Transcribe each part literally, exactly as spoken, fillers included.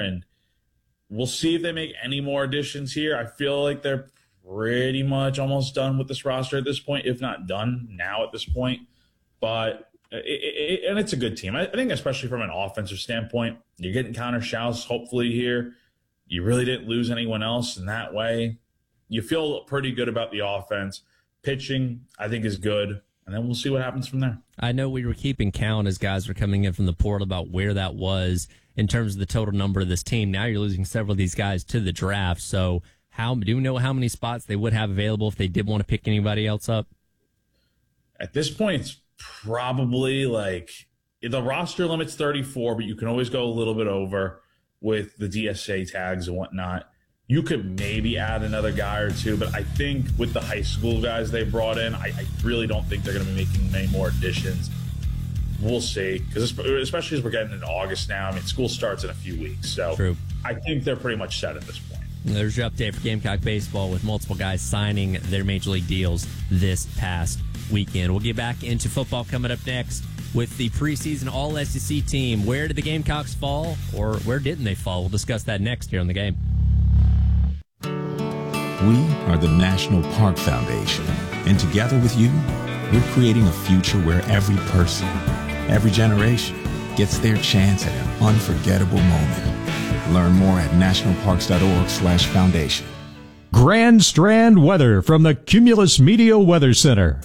and we'll see if they make any more additions here. I feel like they're pretty much almost done with this roster at this point, if not done now at this point. But it, it, and it's a good team. I think especially from an offensive standpoint, you're getting Connor Schaus hopefully here. You really didn't lose anyone else in that way. You feel pretty good about the offense. Pitching, I think, is good. And then we'll see what happens from there. I know we were keeping count as guys were coming in from the portal about where that was in terms of the total number of this team. Now you're losing several of these guys to the draft. So how do we know how many spots they would have available if they did want to pick anybody else up? At this point, it's probably like the roster limit's thirty-four, but you can always go a little bit over with the D S A tags and whatnot. You could maybe add another guy or two, but I think with the high school guys they brought in, I, I really don't think they're going to be making many more additions. We'll see, because especially as we're getting into August now. I mean, school starts in a few weeks, so True. I think they're pretty much set at this point. There's your update for Gamecock baseball with multiple guys signing their major league deals this past weekend. We'll get back into football coming up next with the preseason All S E C team. Where did the Gamecocks fall, or where didn't they fall? We'll discuss that next here on The Game. We are the National Park Foundation, and together with you, we're creating a future where every person, every generation, gets their chance at an unforgettable moment. Learn more at nationalparks.org slash foundation. Grand Strand weather from the Cumulus Media Weather Center.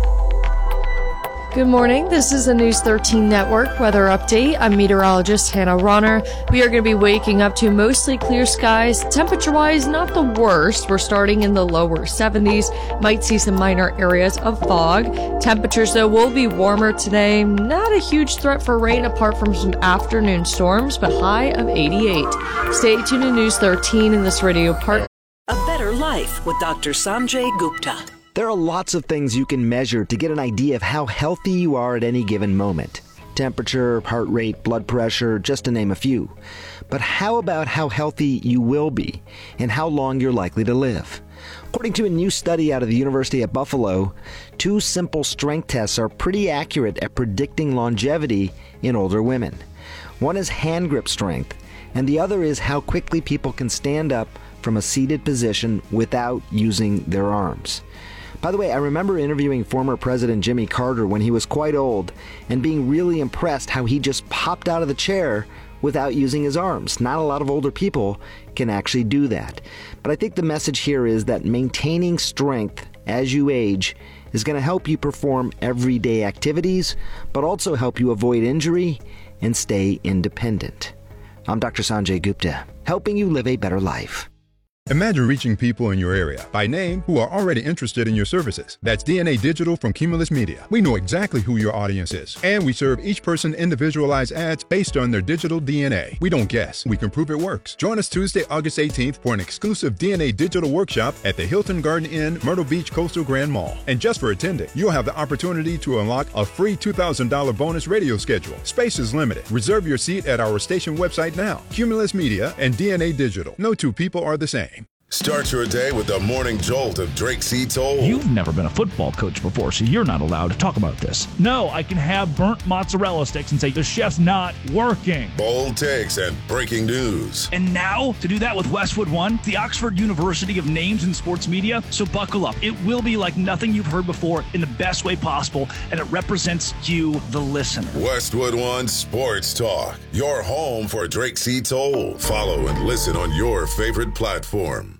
Good morning. This is the News thirteen Network weather update. I'm meteorologist Hannah Ronner. We are going to be waking up to mostly clear skies. Temperature-wise, not the worst. We're starting in the lower seventies. Might see some minor areas of fog. Temperatures, though, will be warmer today. Not a huge threat for rain apart from some afternoon storms, but high of eighty-eight. Stay tuned to News thirteen in this radio part. A better life with Doctor Sanjay Gupta. There are lots of things you can measure to get an idea of how healthy you are at any given moment. Temperature, heart rate, blood pressure, just to name a few. But how about how healthy you will be and how long you're likely to live? According to a new study out of the University of Buffalo, two simple strength tests are pretty accurate at predicting longevity in older women. One is hand grip strength, and the other is how quickly people can stand up from a seated position without using their arms. By the way, I remember interviewing former President Jimmy Carter when he was quite old and being really impressed how he just popped out of the chair without using his arms. Not a lot of older people can actually do that. But I think the message here is that maintaining strength as you age is going to help you perform everyday activities, but also help you avoid injury and stay independent. I'm Doctor Sanjay Gupta, helping you live a better life. Imagine reaching people in your area by name who are already interested in your services. That's D N A Digital from Cumulus Media. We know exactly who your audience is, and we serve each person individualized ads based on their digital D N A. We don't guess, we can prove it works. Join us Tuesday, August eighteenth for an exclusive D N A Digital workshop at the Hilton Garden Inn, Myrtle Beach Coastal Grand Mall. And just for attending, you'll have the opportunity to unlock a free two thousand dollars bonus radio schedule. Space is limited. Reserve your seat at our station website now. Cumulus Media and D N A Digital. No two people are the same. Start your day with the morning jolt of Drake C. Toll. You've never been a football coach before, so you're not allowed to talk about this. No, I can have burnt mozzarella sticks and say the chef's not working. Bold takes and breaking news. And now, to do that with Westwood One, the Oxford University of Names in Sports Media. So buckle up. It will be like nothing you've heard before in the best way possible, and it represents you, the listener. Westwood One Sports Talk, your home for Drake C. Toll. Follow and listen on your favorite platform.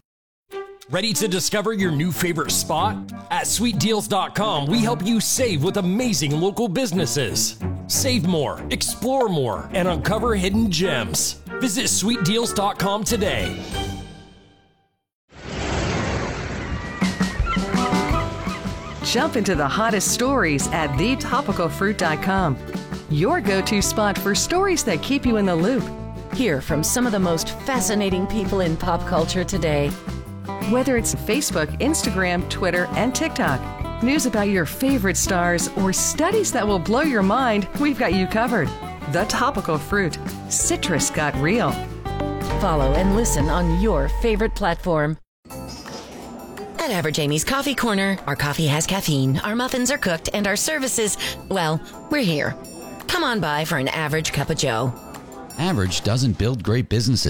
Ready to discover your new favorite spot? At sweet deals dot com, we help you save with amazing local businesses. Save more, explore more, and uncover hidden gems. Visit sweet deals dot com today. Jump into the hottest stories at the topical fruit dot com. Your go-to spot for stories that keep you in the loop. Hear from some of the most fascinating people in pop culture today. Whether it's Facebook, Instagram, Twitter, and TikTok, news about your favorite stars, or studies that will blow your mind, we've got you covered. The Topical Fruit. Citrus got real. Follow and listen on your favorite platform. At Average Amy's Coffee Corner, our coffee has caffeine, our muffins are cooked, and our services, well, we're here. Come on by for an average cup of joe. Average doesn't build great businesses.